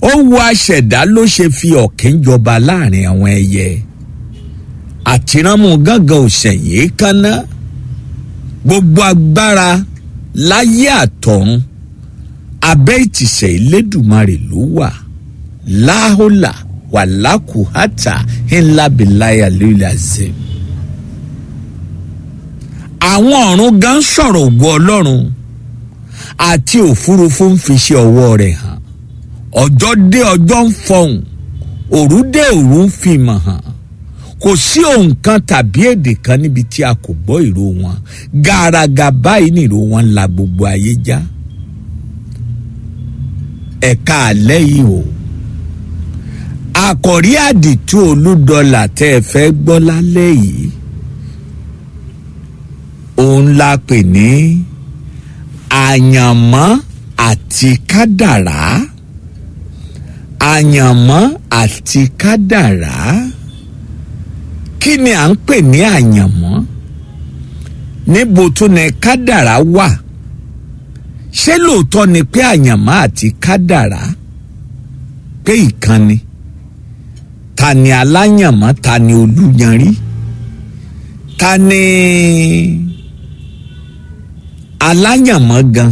ó wo aṣẹ̀dá ló ṣe fi ọ̀kín jọba láàrin àwọn ẹyẹ àtìránmú gángan òṣèyí kaná gbogbo agbára láyé àtọ̀run abẹ́ ìtìsẹ̀ Elédùmarè ló wà láhólà wàlákùhátà ńlá bìláyà lílàzẹ. àwọn ọ̀run gan sọ̀rọ̀ ògo Ọlọ́run àti òfurufú ń fi ṣe ọwọ́ rẹ̀ hàn ọjọ́ dé ọjọ́ ń fọhùn òru dé òru ń fi mọ̀ hàn kò sí ohun kan tàbí èdè kan níbi tí a kò gbọ́ ìró wọn gàràgà báyìí nìró wọn la gbogbo ayé já. ẹ̀ka àlẹ́ yìí o àkòrí àdìtú Olúdọlà tẹ́ ẹ fẹ́ gbọ́ lálẹ́ yìí òun la pè ní àyànmọ́ àti kádàrá. àyànmọ́ àti kádàrá kí ni à ń pè ní àyànmọ́ níbo tún ni kádàrá wà ṣé lóòótọ́ ni pé àyànmọ́ àti kádàrá pé ìkan ni ta ni aláyànmọ́ ta ni olúyanrí ta ni aláyànmọ́ gan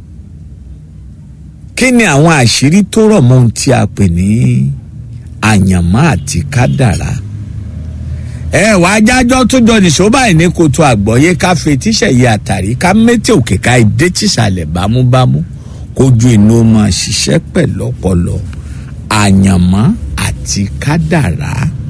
kí ni àwọn àṣírí tó rọ̀ mọ́ ohun tí a pè ní àyànmọ́ àti kádàrá. wàá jájọ́ tó jọ nìṣó báyìí ní kòtò àgbọ̀yé ká fetíṣẹ̀ yẹ àtàrí ká mẹ́tẹ̀ òkè ká ìdé tìsàlẹ̀ bámúbámú kójú inú máa ṣiṣẹ́ pẹ̀lú ọpọlọ àyànmọ́ àti kádàrá.